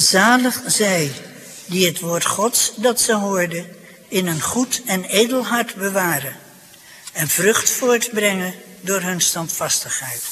Zalig zij die het woord Gods dat ze hoorden in een goed en edel hart bewaren en vrucht voortbrengen door hun standvastigheid.